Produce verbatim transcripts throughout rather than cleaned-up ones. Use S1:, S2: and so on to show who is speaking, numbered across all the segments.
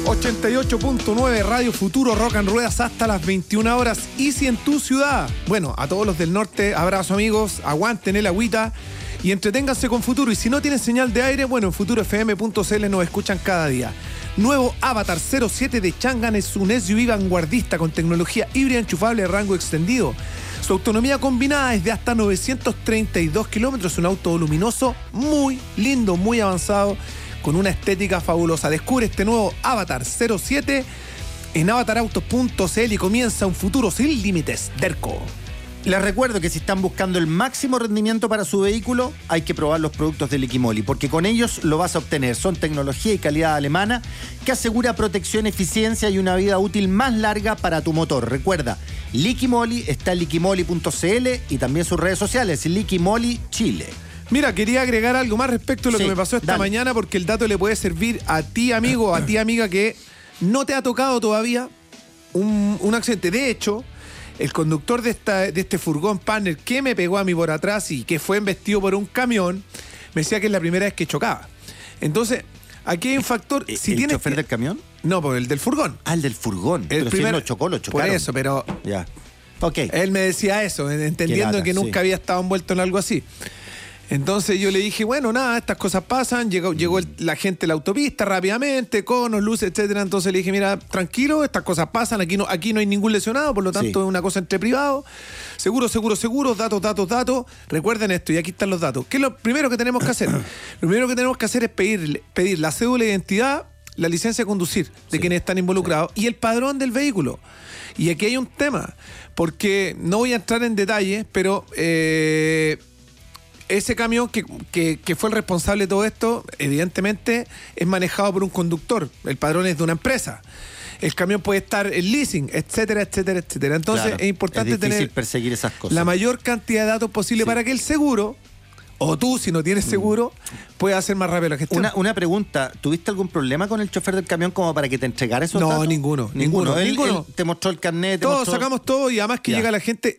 S1: ochenta y ocho punto nueve Radio Futuro, Rock and Ruedas hasta las veintiuna horas. Y si en tu ciudad, bueno, a todos los del norte, abrazo amigos, aguanten el agüita y entreténganse con Futuro. Y si no tienen señal de aire, bueno, en futuro f m punto c l nos escuchan cada día. Nuevo Avatar cero siete de Changan es un S U V vanguardista con tecnología híbrida enchufable de rango extendido. Su autonomía combinada es de hasta novecientos treinta y dos kilómetros, un auto voluminoso muy lindo, muy avanzado, con una estética fabulosa. Descubre este nuevo Avatar cero siete en avatar autos punto c l y comienza un futuro sin límites. Derco.
S2: Les recuerdo que si están buscando el máximo rendimiento para su vehículo, hay que probar los productos de Liquimoli, porque con ellos lo vas a obtener. Son tecnología y calidad alemana que asegura protección, eficiencia y una vida útil más larga para tu motor. Recuerda, Liquimoli está en liquimoli punto c l y también sus redes sociales, Liquimoli Chile.
S1: Mira, quería agregar algo más respecto a lo sí, que me pasó esta dale. mañana, porque el dato le puede servir a ti, amigo, a ti, amiga, que no te ha tocado todavía un, un accidente. De hecho, el conductor de, esta, de este furgón Panner que me pegó a mí por atrás y que fue embestido por un camión, me decía que es la primera vez que chocaba. Entonces, aquí hay un factor...
S2: ¿El,
S1: si
S2: el
S1: tienes
S2: chofer
S1: que...
S2: del camión?
S1: No, pues el del furgón.
S2: Ah, el del furgón.
S1: El
S2: pero
S1: primer...
S2: si él lo chocó, lo chocaron.
S1: Por eso, pero...
S2: Ya. Ok.
S1: Él me decía eso, entendiendo lata, que nunca sí. había estado envuelto en algo así. Entonces yo le dije, bueno, nada, estas cosas pasan, llegó, llegó el, la gente a la autopista rápidamente, conos, luces, etcétera. Entonces le dije, mira, tranquilo, estas cosas pasan, aquí no, aquí no hay ningún lesionado, por lo tanto sí. es una cosa entre privados. Seguro, seguro, seguro, datos, datos, datos. Recuerden esto, y aquí están los datos. ¿Qué es lo primero que tenemos que hacer? Lo primero que tenemos que hacer es pedir, pedir la cédula de identidad, la licencia de conducir de sí. quienes están involucrados sí. y el padrón del vehículo. Y aquí hay un tema, porque no voy a entrar en detalles, pero... Eh, ese camión que, que, que fue el responsable de todo esto, evidentemente es manejado por un conductor. El padrón es de una empresa. El camión puede estar en leasing, etcétera, etcétera, etcétera. Entonces claro, es importante
S2: es difícil
S1: tener
S2: perseguir esas cosas.
S1: La mayor cantidad de datos posible sí. para que el seguro, o tú si no tienes seguro, mm. puedas hacer más rápido la gestión.
S2: Una, una pregunta, ¿tuviste algún problema con el chofer del camión como para que te entregara esos
S1: no,
S2: datos?
S1: Ninguno,
S2: ninguno.
S1: Ninguno.
S2: Él,
S1: ninguno.
S2: Él te mostró el carnet.
S1: Todos
S2: mostró...
S1: sacamos todo y además que ya. llega la gente...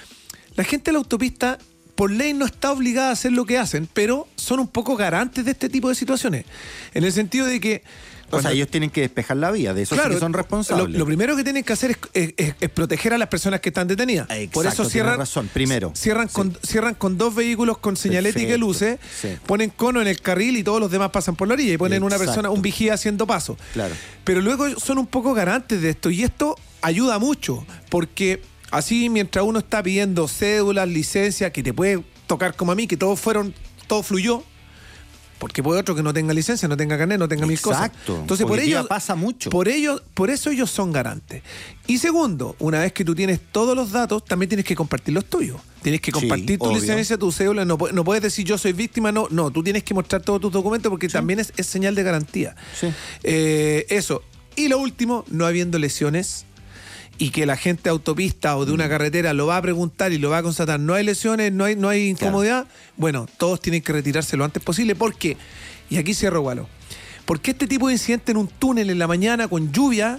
S1: La gente de la autopista... por ley no está obligada a hacer lo que hacen, pero son un poco garantes de este tipo de situaciones. En el sentido de que...
S2: O sea, ellos tienen que despejar la vía, de eso claro, sí que son responsables.
S1: Lo, lo primero que tienen que hacer es, es, es, es proteger a las personas que están detenidas.
S2: Exacto,
S1: por eso cierran,
S2: razón. Primero.
S1: Cierran, sí. con, cierran con dos vehículos con señalética y luces, sí. ponen cono en el carril y todos los demás pasan por la orilla y ponen Exacto. una persona, un vigía haciendo paso.
S2: Claro.
S1: Pero luego son un poco garantes de esto y esto ayuda mucho porque así mientras uno está pidiendo cédulas, licencias, que te puede tocar como a mí, que todos fueron, todo fluyó, porque puede otro que no tenga licencia, no tenga carnet, no tenga mil cosas.
S2: Exacto.
S1: Entonces por ello
S2: pasa mucho.
S1: Por ello, por eso ellos son garantes. Y segundo, una vez que tú tienes todos los datos, también tienes que compartir los tuyos. Tienes que compartir sí, tu obvio. licencia, tu cédula. No, no puedes decir yo soy víctima, no, no. Tú tienes que mostrar todos tus documentos porque sí. también es, es señal de garantía.
S2: Sí.
S1: Eh, eso. Y lo último, no habiendo lesiones. Y que la gente de autopista o de una carretera lo va a preguntar y lo va a constatar, no hay lesiones, no hay, no hay incomodidad, claro. bueno, todos tienen que retirarse lo antes posible, porque, y aquí cierro, Gualo, porque este tipo de incidente en un túnel en la mañana con lluvia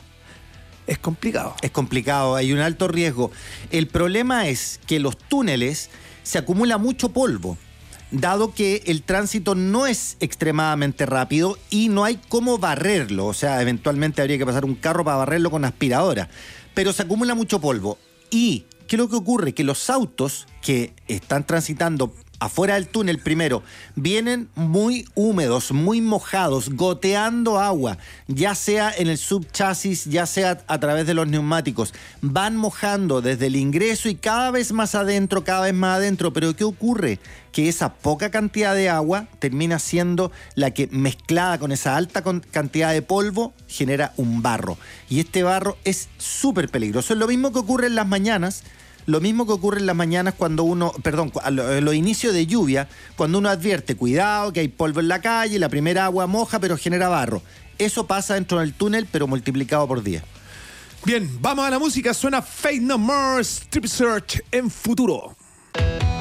S1: es complicado.
S2: Es complicado, hay un alto riesgo. El problema es que los túneles se acumula mucho polvo, dado que el tránsito no es extremadamente rápido y no hay cómo barrerlo, o sea, eventualmente habría que pasar un carro para barrerlo con aspiradora. Pero se acumula mucho polvo. ¿Y qué es lo que ocurre? Que los autos que están transitando afuera del túnel primero vienen muy húmedos, muy mojados, goteando agua, ya sea en el subchasis, ya sea a través de los neumáticos. Van mojando desde el ingreso y cada vez más adentro, cada vez más adentro. Pero ¿qué ocurre? Que esa poca cantidad de agua termina siendo la que, mezclada con esa alta cantidad de polvo, genera un barro. Y este barro es súper peligroso. Es lo mismo que ocurre en las mañanas, lo mismo que ocurre en las mañanas cuando uno, perdón, a los inicios de lluvia, cuando uno advierte, cuidado, que hay polvo en la calle, la primera agua moja, pero genera barro. Eso pasa dentro del túnel, pero multiplicado por diez.
S1: Bien, vamos a la música. Suena Faith No More, Strip Search en Futuro.